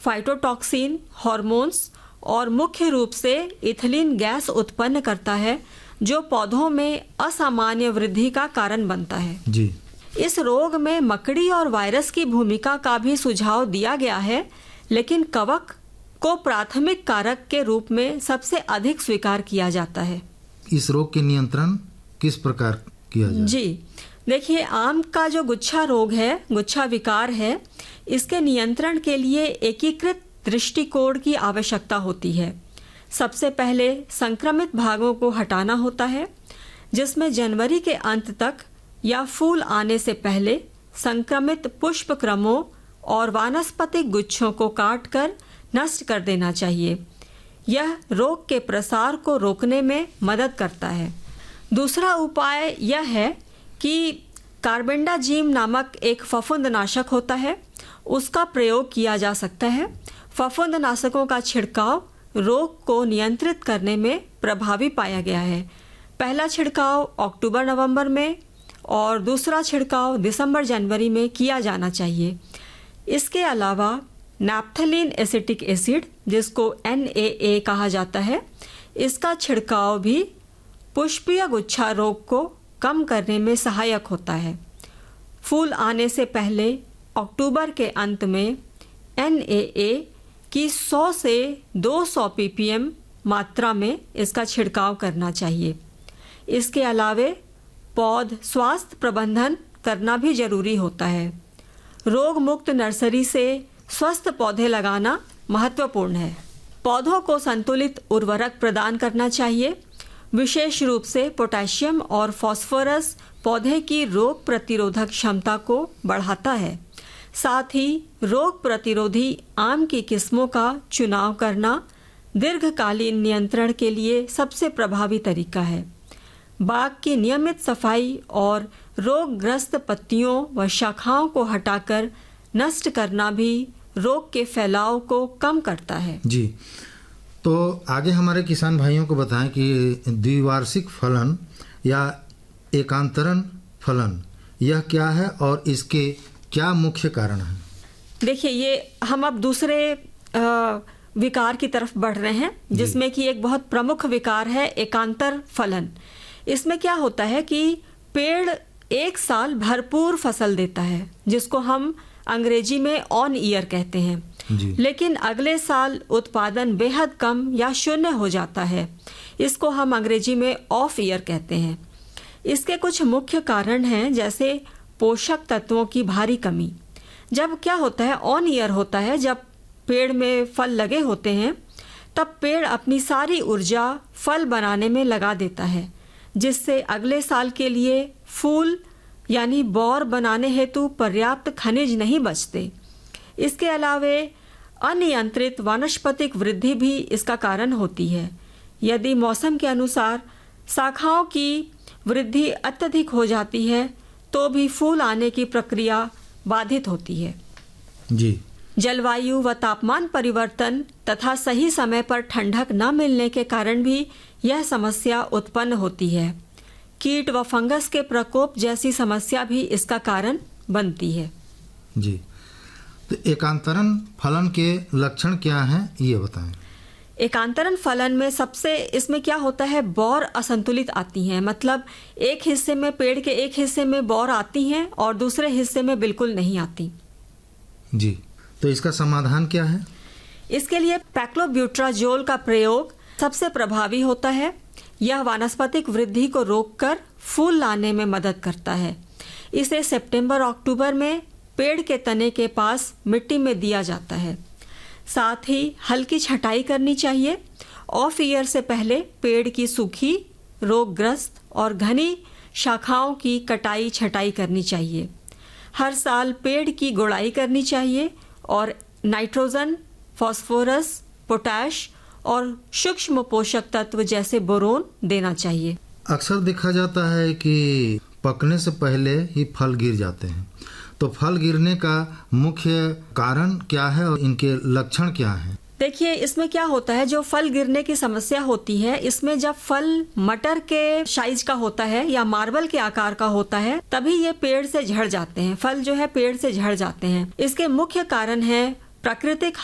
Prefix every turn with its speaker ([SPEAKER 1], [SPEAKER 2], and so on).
[SPEAKER 1] फाइटोटॉक्सिन, hormones और मुख्य रूप से इथिलीन गैस उत्पन्न करता है, जो पौधों में असामान्य वृद्धि का कारण बनता है।
[SPEAKER 2] जी।
[SPEAKER 1] इस रोग में मकड़ी और वायरस की भूमिका का भी सुझाव दिया गया है, लेकिन कवक को प्राथमिक कारक के रूप में सबसे अधिक स्वीकार किया जाता है।
[SPEAKER 2] इस रोग के नियंत्रण किस प्रकार किया जाए?
[SPEAKER 1] जी देखिए, आम का जो गुच्छा रोग है, गुच्छा विकार है, इसके नियंत्रण के लिए एकीकृत दृष्टिकोण की आवश्यकता होती है। सबसे पहले संक्रमित भागों को हटाना होता है, जिसमें जनवरी के अंत तक या फूल आने से पहले संक्रमित पुष्प क्रमों और वानस्पतिक गुच्छों को काटकर नष्ट कर देना चाहिए। यह रोग के प्रसार को रोकने में मदद करता है। दूसरा उपाय यह है कि कार्बेंडाजिम नामक एक फफूंदनाशक होता है, उसका प्रयोग किया जा सकता है। फफूंदनाशकों का छिड़काव रोग को नियंत्रित करने में प्रभावी पाया गया है। पहला छिड़काव अक्टूबर-नवंबर में और दूसरा छिड़काव दिसंबर-जनवरी में किया जाना चाहिए। इसके अलावा नैप्थलीन एसिटिक एसिड, जिसको NAA कहा जाता है, इसका छिड़काव भी पुष्पीय गुच्छा रोग को कम करने में सहायक होता है। फूल आने से पहले अक्टूबर के अंत में NAA की 100 से 200 ppm मात्रा में इसका छिड़काव करना चाहिए। इसके अलावे पौध स्वास्थ्य प्रबंधन करना भी जरूरी होता है। रोग मुक्त नर्सरी से स्वस्थ पौधे लगाना महत्वपूर्ण है। पौधों को संतुलित उर्वरक प्रदान करना चाहिए। विशेष रूप से पोटेशियम और फास्फोरस पौधे की रोग प्रतिरोधक क्षमता को बढ़ाता है। साथ ही रोग प्रतिरोधी आम की किस्मों का चुनाव करना दीर्घकालीन नियंत्रण के लिए सबसे प्रभावी तरीका है। बाग की नियमित सफाई और रोगग्रस्त पत्तियों व शाखाओं को हटाकर नष्ट करना भी रोग के फैलाव को कम करता है।
[SPEAKER 2] जी, तो आगे हमारे किसान भाइयों को बताएं कि द्विवार्षिक फलन या एकांतरण फलन यह क्या है और इसके क्या मुख्य कारण हैं?
[SPEAKER 1] देखिए, ये हम अब दूसरे विकार की तरफ बढ़ रहे हैं, जिसमें कि एक बहुत प्रमुख विकार है एकांतर फलन। इसमें क्या होता है कि पेड़ एक साल भरपूर फसल देता है, जिसको हम अंग्रेजी में ऑन ईयर कहते हैं, लेकिन अगले साल उत्पादन बेहद कम या शून्य हो जाता है। इसको हम अंग्रेजी में ऑफ ईयर कहते हैं। इसके कुछ मुख्य कारण हैं, जैसे पोषक तत्वों की भारी कमी। जब क्या होता है, ऑन ईयर होता है, जब पेड़ में फल लगे होते हैं, तब पेड़ अपनी सारी ऊर्जा फल बनाने में लगा देता है, जिससे अगले साल के लिए फूल यानी बौर बनाने हेतु पर्याप्त खनिज नहीं बचते। इसके अलावे अनियंत्रित वानस्पतिक वृद्धि भी इसका कारण होती है। यदि मौसम के अनुसार शाखाओं की वृद्धि अत्यधिक हो जाती है, तो भी फूल आने की प्रक्रिया बाधित होती है।
[SPEAKER 2] जी।
[SPEAKER 1] जलवायु व तापमान परिवर्तन तथा सही समय पर ठंडक न मिलने के कारण भी यह समस्या उत्पन्न होती है। कीट व फंगस के प्रकोप जैसी समस्या भी इसका कारण बनती है।
[SPEAKER 2] जी, तो एकांतरण फलन के लक्षण क्या हैं, ये बताएं।
[SPEAKER 1] एकांतरण फलन में सबसे इसमें क्या होता है, बौर असंतुलित आती हैं। मतलब एक हिस्से में, पेड़ के एक हिस्से में बौर आती हैं और दूसरे हिस्से में बिल्कुल नहीं आती।
[SPEAKER 2] जी, तो इसका समाधान क्या है?
[SPEAKER 1] इसके लिए पैक्लोब्यूट्राजोल का प्रयोग सबसे प्रभावी होता है। यह वानस्पतिक वृद्धि को रोककर फूल लाने में मदद करता है। इसे सितंबर-अक्टूबर में पेड़ के तने के पास मिट्टी में दिया जाता है। साथ ही हल्की छटाई करनी चाहिए। ऑफ ईयर से पहले पेड़ की सूखी, रोगग्रस्त और घनी शाखाओं की कटाई छटाई करनी चाहिए। हर साल पेड़ की गुड़ाई करनी चाहिए और नाइट्रोजन, फास्फोरस, पोटैश और सूक्ष्म पोषक तत्व जैसे बोरोन देना चाहिए।
[SPEAKER 2] अक्सर देखा जाता है कि पकने से पहले ही फल गिर जाते हैं, तो फल गिरने का मुख्य कारण क्या है और इनके लक्षण क्या हैं?
[SPEAKER 1] देखिए, इसमें क्या होता है, जो फल गिरने की समस्या होती है, इसमें जब फल मटर के साइज का होता है या मार्बल के आकार का होता है, तभी ये पेड़ से झड़ जाते हैं। फल जो है पेड़ से झड़ जाते हैं। इसके मुख्य कारण है प्राकृतिक